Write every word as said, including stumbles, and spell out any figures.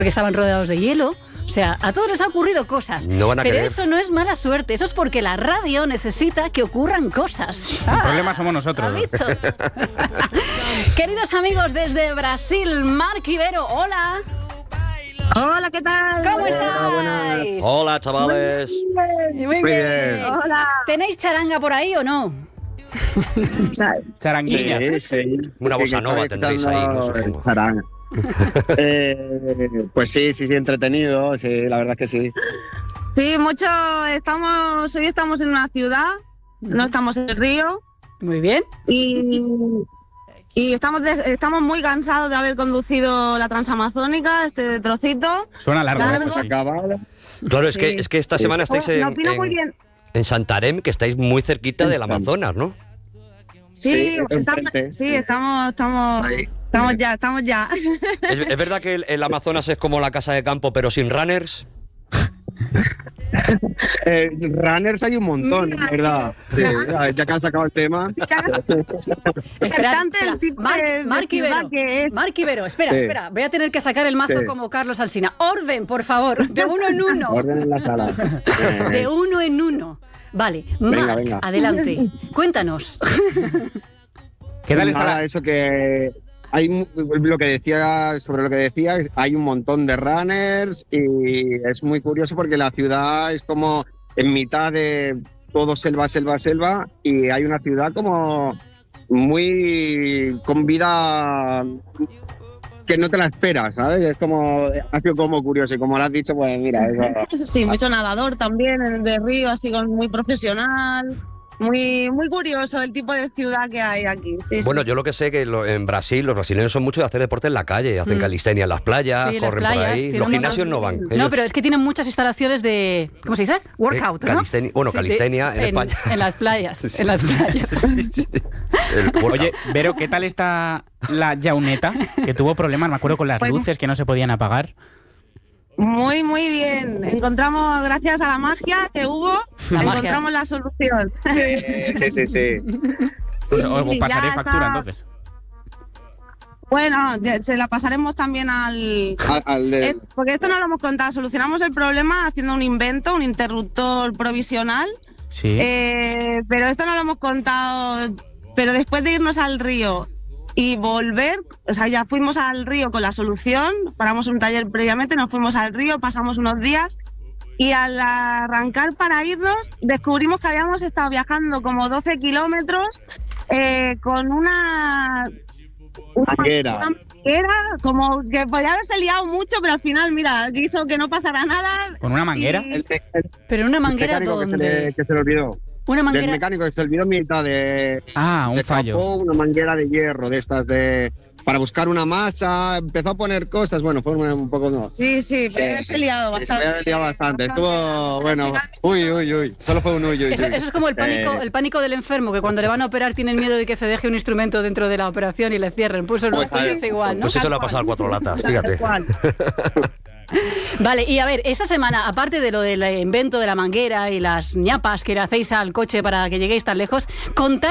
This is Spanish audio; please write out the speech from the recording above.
porque estaban rodeados de hielo. O sea, a todos les ha ocurrido cosas. No van a pero creer. eso no es mala suerte, eso es porque la radio necesita que ocurran cosas. El ah, problema somos nosotros. Queridos amigos desde Brasil, Marc Ibero, hola. Hola, ¿qué tal? ¿Cómo Hola, estáis? Buenas. Hola, chavales. Muy bien. Muy bien. Hola. ¿Tenéis charanga por ahí o no? Charanguilla. Sí, sí. Una bossa nova tendréis ahí, ¿no? Supongo. Charanga. eh, pues sí, sí, sí, entretenido, sí, la verdad es que sí. Sí, mucho. Estamos, hoy estamos en una ciudad, no estamos en el río. Muy bien. Y, y estamos, de, estamos muy cansados de haber conducido la Transamazónica, este trocito. Suena largo. Largo. Eso sí. Claro, es, Sí. que, es que esta semana estáis Oh, en, lo opino muy en, bien. en Santarém, que estáis muy cerquita del Estamos. Amazonas, ¿no? Sí, Sí, estamos, enfrente. sí, estamos, estamos, Ahí. estamos ya, estamos ya. ¿Es, es verdad que el, el Amazonas es como la casa de campo, pero sin runners? Eh, runners hay un montón, la verdad. Sí, ya, ya que has sacado el tema. Bastante el tipo Marc, de- de Marc ciudad Ibero, que es. Marc Ibero, espera, Sí. espera, voy a tener que sacar el mazo Sí. como Carlos Alsina. Orden, por favor, de uno en uno. Orden en la sala. De uno en uno. Vale, Venga, Marc, venga. adelante, cuéntanos. ¿Qué tal está Nada, la... eso que hay mu- lo que decía sobre lo que decía, hay un montón de runners y es muy curioso porque la ciudad es como en mitad de todo selva, selva, selva y hay una ciudad como muy con vida que no te la esperas, ¿sabes? Es como, ha sido como curioso y como lo has dicho, pues mira, eso. Sí, mucho nadador también, en el de río, así con muy profesional. Muy, muy curioso el tipo de ciudad que hay aquí. Sí, Bueno, sí. yo lo que sé que lo- en Brasil los brasileños son mucho de hacer deporte en la calle, hacen Mm. calistenia en las playas, Sí, las corren por playas, ahí. tienen Los un gimnasios montón- no van. No, ellos- pero es que tienen muchas instalaciones de, ¿cómo se dice? Workout, Eh, ¿no? calistenia- bueno, Sí, calistenia de- en España. En las playas, Sí. en las playas. El workout. Oye, Vero, ¿qué tal está la Jauneta? Que tuvo problemas, me acuerdo, con las Pues- luces que no se podían apagar. Muy, muy bien. Encontramos, gracias a la magia que hubo, La magia. encontramos la solución. Sí, sí, sí. Pues os Sí, pasaré ya factura, está. entonces. Bueno, ya- se la pasaremos también al... Al- al de- Eh, porque esto no lo hemos contado. Solucionamos el problema haciendo un invento, un interruptor provisional. Sí. Eh, pero esto no lo hemos contado. Pero después de irnos al río y volver, o sea, ya fuimos al río con la solución, paramos un taller previamente, nos fuimos al río, pasamos unos días y al arrancar para irnos descubrimos que habíamos estado viajando como doce kilómetros eh, con una... una Manguera. una manguera, como que podía haberse liado mucho, pero al final, mira, quiso que no pasara nada. ¿Con una manguera? Y- El, me- el Pero una manguera mecánico que se, donde... le, que se le olvidó. Una Del manguera... mecánico que se olvidó en mitad de, Ah, un de fallo. capó, una manguera de hierro de estas de para buscar una masa, empezó a poner cosas, bueno, fue un, un poco no. Sí, sí, Sí, pero haberse liado sí, se bastante. había liado bastante. Estuvo, bueno, uy, uy, uy, solo fue un uy, uy, Eso, uy. eso es como el pánico, Eh, el pánico del enfermo, que cuando le van a operar tienen miedo de que se deje un instrumento dentro de la operación y le cierren. Pues lo Pues, tuyo a ver, es igual, ¿no? Pues eso le ha pasado al cuatro latas, fíjate. Vale, y a ver, esta semana, aparte de lo del invento de la manguera y las ñapas que le hacéis al coche para que lleguéis tan lejos, contad